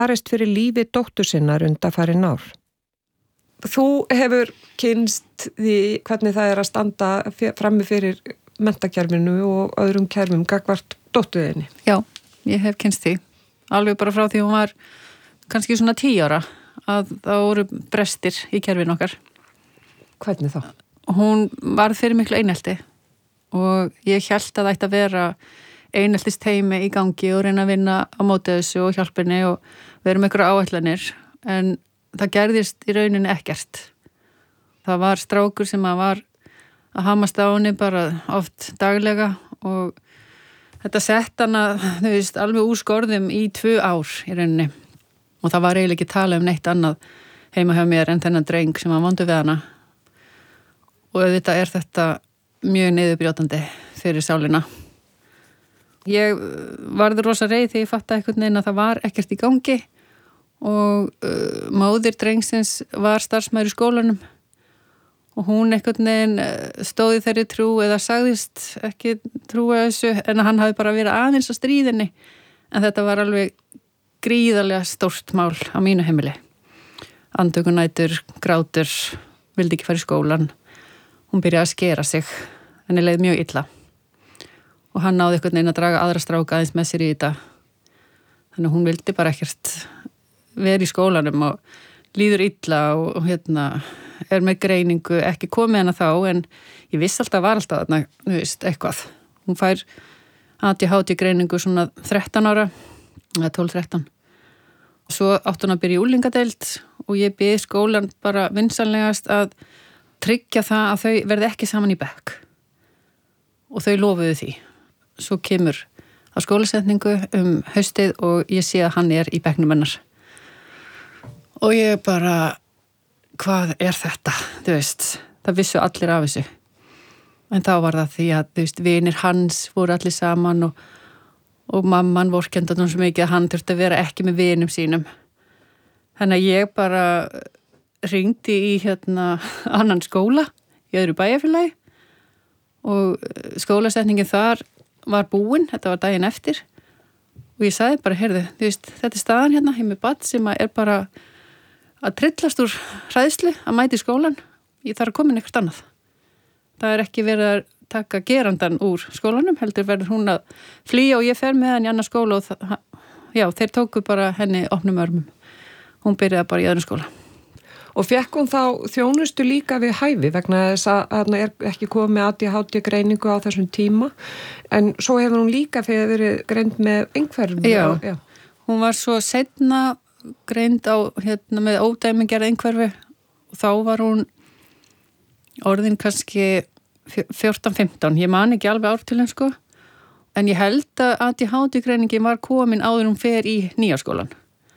barist fyrir lífi dóttur sinnar undanfarin ár. Þú hefur kynst því hvernig það að standa frammi fyrir menntakerfinu og öðrum kerfum gagnvart dóttuðinni. Já, ég hef kynst því. Alveg bara frá því hún var kannski svona 10 ára að það voru brestir í kerfinu okkar. Hvernig þá? Hún var fyrir miklu einelti og ég hélt að það ætti að vera eineltist heimi í gangi og reyna að vinna á móti þessu og hjálpinni og vera með einhverja áætlanir, en það gerðist í rauninni ekkert. Það var strákur sem var að hamast á henni bara oft daglega og þetta sett hana, alveg úr skorðum í 2 ár í rauninni. Og það var eiginlega ekki talað neitt annað heima hjá mér en þennan dreng sem var vondur við hana. Og auðvitað þetta mjög niðurbrjótandi fyrir sálina. Ég varð rosa reið þegar ég fattaði einhvern veginn að það var ekkert í gangi og móðir drengsins var starfsmaður í skólanum og hún einhvern veginn stóði þeirri trú eða sagðist ekki trúa þessu en hann hafi bara verið aðeins á stríðinni, en þetta var alveg gríðarlega stórt mál á mínu heimili. Andvökunætur, grátur, vildi ekki fara í skólan. Hún byrjaði að skera sig, henni leið mjög illa og hann náði einhvern veginn að draga aðra stráka aðeins með sér í þetta. Þannig að hún vildi bara ekkert vera í skólanum og líður illa og er með greiningu, ekki komið hana þá, en ég viss alltaf var alltaf þarna, eitthvað. Hún fær ADHD greiningu svona 13 ára, eða 12-13. Svo átti hún að byrja í úlingadeild og ég bið skólan bara vinsamlegast að tryggja það að þau verði ekki saman í bekk. Og þau lofuðu því. Svo kemur á skólasetningu haustið og ég sé að hann í bekknum hennar. Og ég bara, hvað þetta? Það vissu allir af þessu. En þá var það því að, vinir hans voru allir saman og mamman vorkenndi hann svo mikið að hann þurfti að vera ekki með vinum sínum. Þannig að ég bara hringdi í annan skóla í öðru bæjarfélagi og skólasetningin þar var búin, þetta var daginn eftir og ég sagði bara, heyrðu, þetta staðan ég með barn sem bara að trillast úr hræðslu að mæti í skólan, ég þarf að koma inn eitthvað annað. Það ekki verið að taka gerandan úr skólanum, heldur verður hún að flýja og ég fer með hann í annar skóla og þeir tóku bara henni opnum örmum. Hún byrjaði bara í öðrum skóla. Og fekk hún þá þjónustu líka við hæfi vegna þess að hann ekki komið ADHD greiningu á þessum tíma, en svo hefur hún líka verið greind með einhverjum. Já, hún var svo seinna greind á með ódæmigerð einhverfi og þá var hún orðin kannski 14-15, ég man ekki alveg ártilin sko, en ég held að ADHD greiningin var komin áður hún fer í nýjaskólan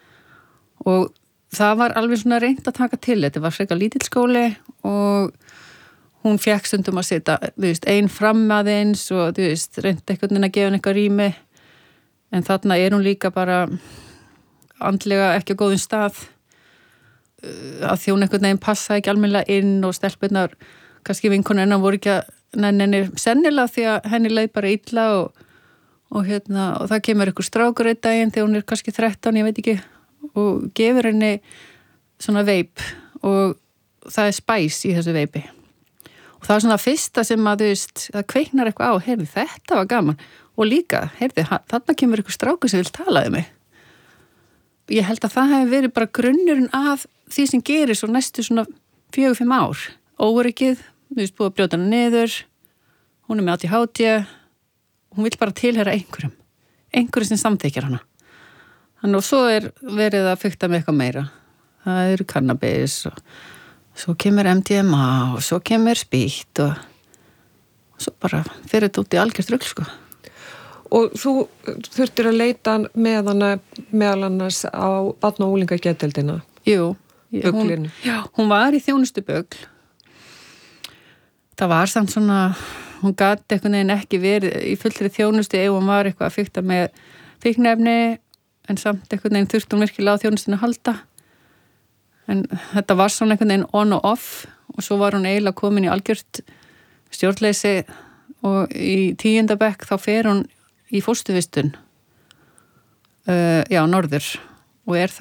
og það var alveg svona reynt að taka til, þetta var frekar lítill skóli og hún fékk stundum að setja, ein fram aðeins og reynt einhvern veginn að gefa henni eitthvað rými, en þarna hún líka bara andlega ekki á góðum stað að því hún einhvern veginn passaði ekki almennilega inn og stelpunnar, kannski vinkonur hennar voru ekki að nenni sennilega því að henni leið bara illa og það kemur einhver strákur einn daginn þegar hún kannski 13, ég veit ekki, og gefur henni svona veip og það spæs í þessu veipi og það svona fyrsta sem að það kveiknar eitthvað á, heyrðu, þetta var gaman og líka, heyrðu, þarna kemur eitthvað strákur sem vil tala um mig. Ég held að það hefði verið bara grunnurinn að því sem gerir svo næstu svona 4-5 ár. Óöryggið, búið að brjóta hana niður, hún með ADHD, hún vill bara tilheyra einhverjum sem samþykjar hana. Þannig og svo verið að fikta með eitthvað meira. Það eru kannabis og svo kemur MDMA og svo kemur spýtt og svo bara fyrir þetta út í algjört rugl sko. Og þú þurftir að leita með hana meðal annars á barna- og unglingageðdeildina? Jú, hún var í þjónustu bögl. Það var samt svona, hún gat einhvern veginn ekki verið í fullri þjónustu ef hún var eitthvað að fikta með fíkniefni, en samt einhvern veginn þurfti hún virkilega á þjónustinu að halda. En þetta var svona einhvern veginn on og off og svo var hún eiginlega komin í algjört stjórnleysi og í 10. bekk þá fer hún í fósturvistun norður og það